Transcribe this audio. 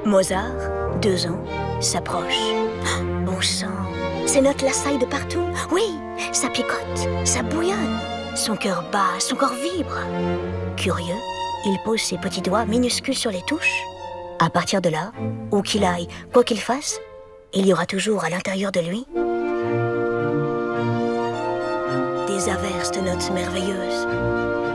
Mozart, 2 ans, s'approche. Bon sang, ses notes l'assaillent de partout. Oui, ça picote, ça bouillonne. Son cœur bat, son corps vibre. Curieux, il pose ses petits doigts minuscules sur les touches. À partir de là, où qu'il aille, quoi qu'il fasse, il y aura toujours à l'intérieur de lui des averses de notes merveilleuses.